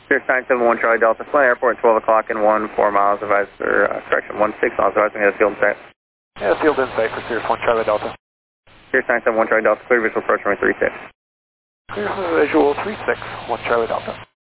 Pierce 971 Charlie Delta, Flint Airport, 12 o'clock and 4 miles advised, or correction, 16 miles advised, we got a field in sight. Yeah, field in sight for Pierce 1 Charlie Delta. Pierce 971 Charlie Delta, clear visual approach runway 36. Clear visual 36, 1 Charlie Delta.